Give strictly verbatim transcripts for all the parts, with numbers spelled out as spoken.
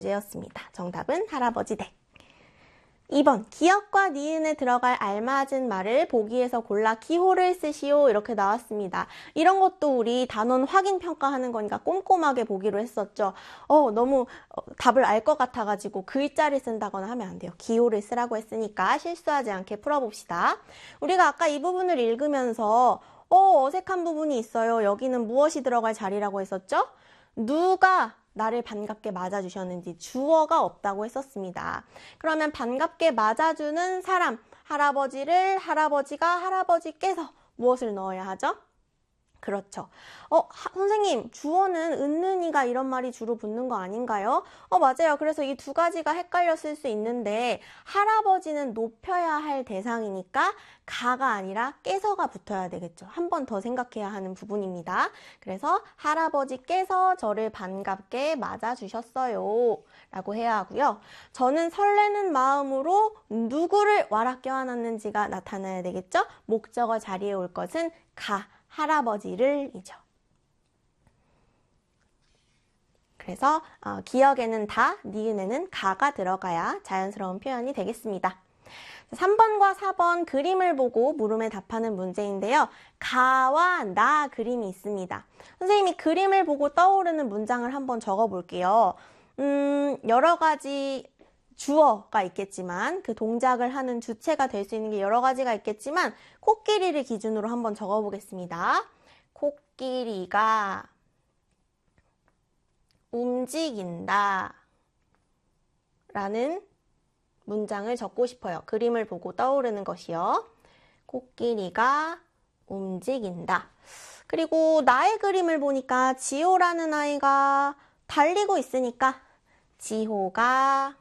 문제였습니다. 정답은 할아버지 댁. 이 번 기역과 니은에 들어갈 알맞은 말을 보기에서 골라 기호를 쓰시오 이렇게 나왔습니다. 이런 것도 우리 단원 확인 평가하는 거니까 꼼꼼하게 보기로 했었죠. 어 너무 어, 답을 알 것 같아가지고 글자를 쓴다거나 하면 안 돼요. 기호를 쓰라고 했으니까 실수하지 않게 풀어봅시다. 우리가 아까 이 부분을 읽으면서 어 어색한 부분이 있어요. 여기는 무엇이 들어갈 자리라고 했었죠? 누가 나를 반갑게 맞아주셨는지 주어가 없다고 했었습니다. 그러면 반갑게 맞아주는 사람, 할아버지를 할아버지가 할아버지께서 무엇을 넣어야 하죠? 그렇죠. 어, 하, 선생님, 주어는 은는이가 이런 말이 주로 붙는 거 아닌가요? 어, 맞아요. 그래서 이 두 가지가 헷갈렸을 수 있는데 할아버지는 높여야 할 대상이니까 가가 아니라 깨서가 붙어야 되겠죠. 한 번 더 생각해야 하는 부분입니다. 그래서 할아버지께서 저를 반갑게 맞아주셨어요 라고 해야 하고요. 저는 설레는 마음으로 누구를 와라 껴안았는지가 나타나야 되겠죠. 목적어 자리에 올 것은 가. 할아버지를 이죠. 그래서 어, 기역에는 다, 니은에는 가가 들어가야 자연스러운 표현이 되겠습니다. 삼 번과 사 번 그림을 보고 물음에 답하는 문제인데요. 가와 나 그림이 있습니다. 선생님이 그림을 보고 떠오르는 문장을 한번 적어볼게요. 음, 여러 가지 주어가 있겠지만 그 동작을 하는 주체가 될 수 있는 게 여러 가지가 있겠지만 코끼리를 기준으로 한번 적어보겠습니다. 코끼리가 움직인다 라는 문장을 적고 싶어요. 그림을 보고 떠오르는 것이요. 코끼리가 움직인다. 그리고 나의 그림을 보니까 지호라는 아이가 달리고 있으니까 지호가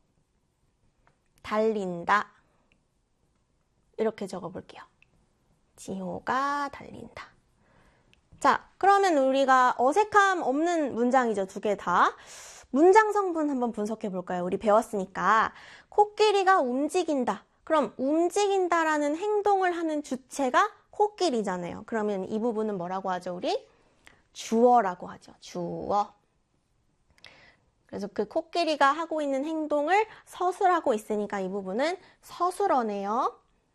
달린다. 이렇게 적어볼게요. 지호가 달린다. 자, 그러면 우리가 어색함 없는 문장이죠. 두 개 다. 문장 성분 한번 분석해 볼까요? 우리 배웠으니까. 코끼리가 움직인다. 그럼 움직인다라는 행동을 하는 주체가 코끼리잖아요. 그러면 이 부분은 뭐라고 하죠, 우리? 주어라고 하죠. 주어. 그래서 그 코끼리가 하고 있는 행동을 서술하고 있으니까 이 부분은 서술어네요.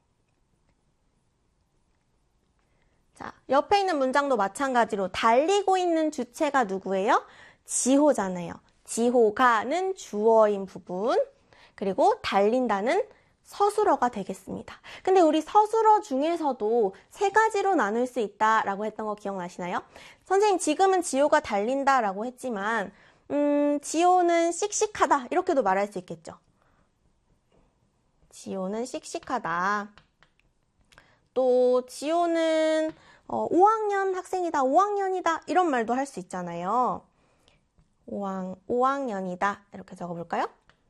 자, 옆에 있는 문장도 마찬가지로 달리고 있는 주체가 누구예요? 지호잖아요. 지호가는 주어인 부분, 그리고 달린다는 서술어가 되겠습니다. 근데 우리 서술어 중에서도 세 가지로 나눌 수 있다라고 했던 거 기억나시나요? 선생님, 지금은 지호가 달린다라고 했지만 음, 지호는 씩씩하다 이렇게도 말할 수 있겠죠. 지호는 씩씩하다. 또 지호는 어, 오 학년 학생이다, 오 학년이다 이런 말도 할 수 있잖아요. 오 학, 오 학년이다 이렇게 적어볼까요?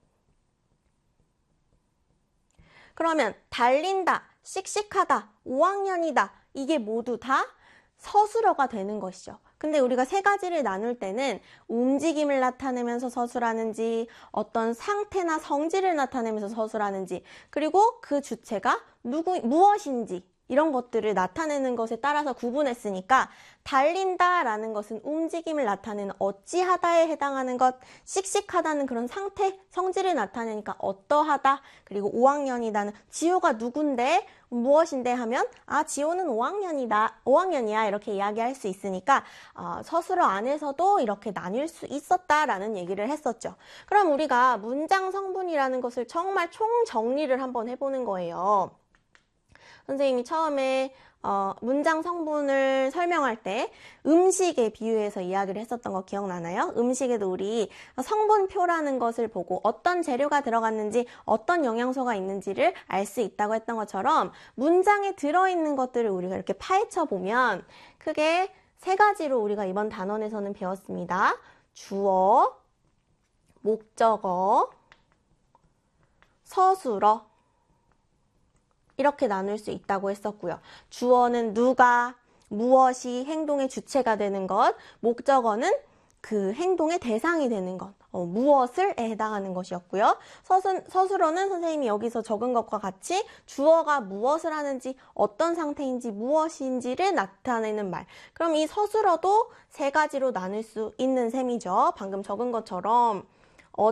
그러면 달린다, 씩씩하다, 오 학년이다 이게 모두 다 서술어가 되는 것이죠. 근데 우리가 세 가지를 나눌 때는 움직임을 나타내면서 서술하는지, 어떤 상태나 성질을 나타내면서 서술하는지, 그리고 그 주체가 누구, 무엇인지 이런 것들을 나타내는 것에 따라서 구분했으니까 달린다라는 것은 움직임을 나타내는 어찌하다에 해당하는 것, 씩씩하다는 그런 상태, 성질을 나타내니까 어떠하다, 그리고 오 학년이다는 지호가 누군데, 무엇인데 하면 아 지호는 오 학년이다, 오 학년이야 이렇게 이야기할 수 있으니까 어, 서술어 안에서도 이렇게 나뉠 수 있었다라는 얘기를 했었죠. 그럼 우리가 문장 성분이라는 것을 정말 총정리를 한번 해보는 거예요. 선생님이 처음에 어, 문장 성분을 설명할 때 음식에 비유해서 이야기를 했었던 거 기억나나요? 음식에도 우리 성분표라는 것을 보고 어떤 재료가 들어갔는지 어떤 영양소가 있는지를 알 수 있다고 했던 것처럼 문장에 들어있는 것들을 우리가 이렇게 파헤쳐 보면 크게 세 가지로 우리가 이번 단원에서는 배웠습니다. 주어, 목적어, 서술어 이렇게 나눌 수 있다고 했었고요. 주어는 누가, 무엇이 행동의 주체가 되는 것, 목적어는 그 행동의 대상이 되는 것, 어, 무엇을에 해당하는 것이었고요. 서술, 서술어는 선생님이 여기서 적은 것과 같이 주어가 무엇을 하는지, 어떤 상태인지, 무엇인지를 나타내는 말. 그럼 이 서술어도 세 가지로 나눌 수 있는 셈이죠. 방금 적은 것처럼